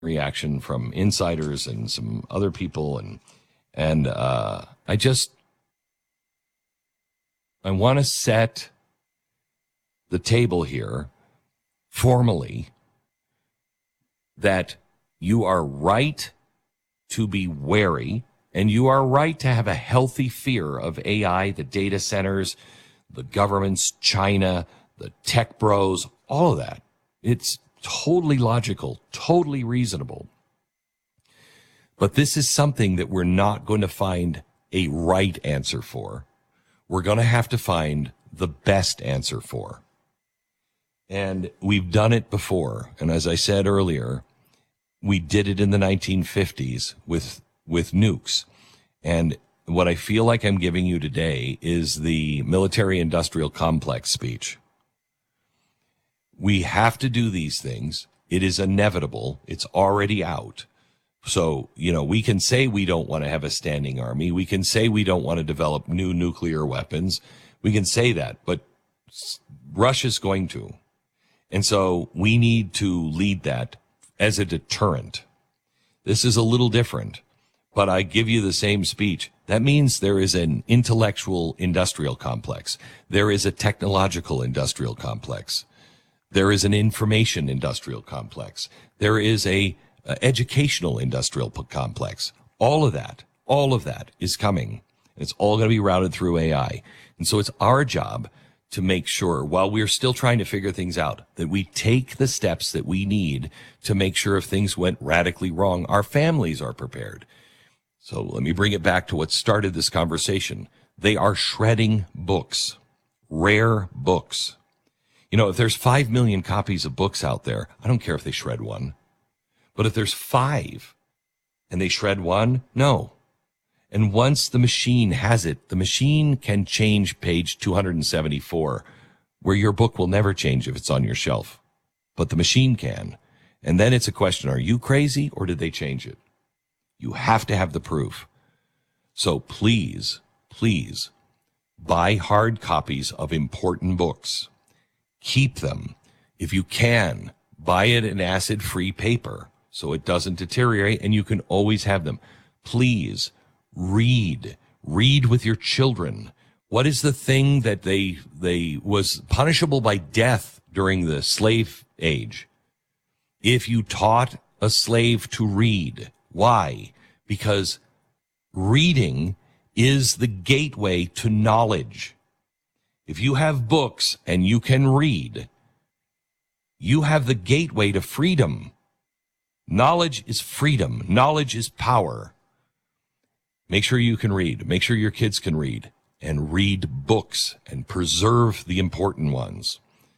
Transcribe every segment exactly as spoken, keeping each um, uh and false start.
reaction from insiders and some other people, and and uh, I just I want to set the table here formally that you are right to be wary, and you are right to have a healthy fear of A I, the data centers, the governments, China, the tech bros, all of that. It's totally logical, totally reasonable. But this is something that we're not going to find a right answer for. We're going to have to find the best answer for. And we've done it before. And as I said earlier, we did it in the nineteen fifties with with nukes. And what I feel like I'm giving you today is the military-industrial complex speech. We have to do these things. It is inevitable. It's already out. So, you know, we can say we don't want to have a standing army. We can say we don't want to develop new nuclear weapons. We can say that, but Russia's going to. And so we need to lead that as a deterrent. This is a little different, but I give you the same speech. That means there is an intellectual industrial complex. There is a technological industrial complex. There is an information industrial complex. There is a, a educational industrial complex. All of that, all of that is coming. It's all going to be routed through A I. And so it's our job to make sure, while we're still trying to figure things out, that we take the steps that we need to make sure if things went radically wrong, our families are prepared. So let me bring it back to what started this conversation. They are shredding books, rare books. You know, if there's five million copies of books out there, I don't care if they shred one. But if there's five and they shred one, no. And once the machine has it, the machine can change page two hundred seventy-four, where your book will never change if it's on your shelf. But the machine can. And then it's a question, are you crazy or did they change it? You have to have the proof. So please, please, buy hard copies of important books. Keep them. If you can, buy it in acid-free paper so it doesn't deteriorate and you can always have them. Please, read. Read with your children. What is the thing that they they was punishable by death during the slave age? If you taught a slave to read. Why? Because reading is the gateway to knowledge. If you have books and you can read, you have the gateway to freedom. Knowledge is freedom. Knowledge is power. Make sure you can read. Make sure your kids can read. And read books and preserve the important ones.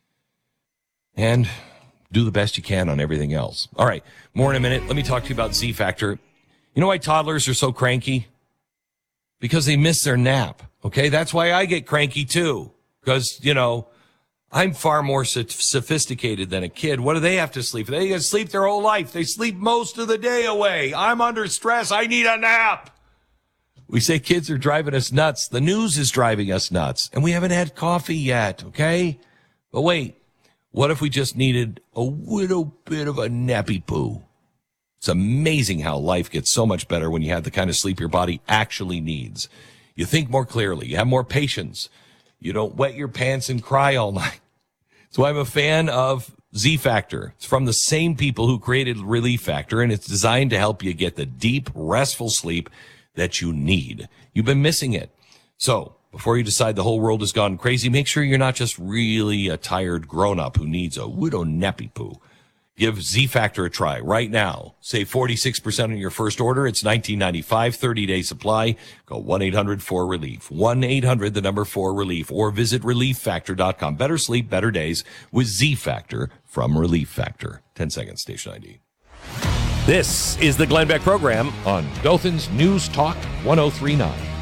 And do the best you can on everything else. All right, more in a minute. Let me talk to you about Z-Factor. You know why toddlers are so cranky? Because they miss their nap, okay? That's why I get cranky too. Because, you know, I'm far more sophisticated than a kid. What do they have to sleep? They sleep their whole life. They sleep most of the day away. I'm under stress. I need a nap. We say kids are driving us nuts. The news is driving us nuts. And we haven't had coffee yet, okay? But wait. What if we just needed a little bit of a nappy poo? It's amazing how life gets so much better when you have the kind of sleep your body actually needs. You think more clearly. You have more patience. You don't wet your pants and cry all night. So I'm a fan of Z-Factor. It's from the same people who created Relief Factor, and it's designed to help you get the deep, restful sleep that you need. You've been missing it. So before you decide the whole world has gone crazy, make sure you're not just really a tired grown-up who needs a widow nappy poo. Give Z-Factor a try right now. Save forty-six percent on your first order. It's nineteen ninety-five, thirty-day supply. Go one eight hundred four relief. one eight hundred, the number four relief. Or visit relief factor dot com. Better sleep, better days with Z-Factor from Relief Factor. ten seconds, station I D. This is the Glenn Beck Program on Dothan's News Talk one oh three point nine.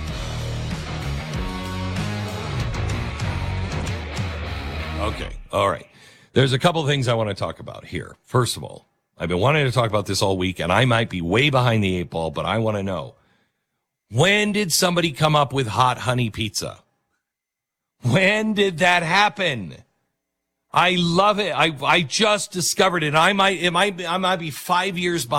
Okay, all right. There's a couple things I want to talk about here. First of all, I've been wanting to talk about this all week, and I might be way behind the eight ball, but I want to know, when did somebody come up with hot honey pizza? When did that happen? I love it. I I just discovered it. I might it might I might be five years behind.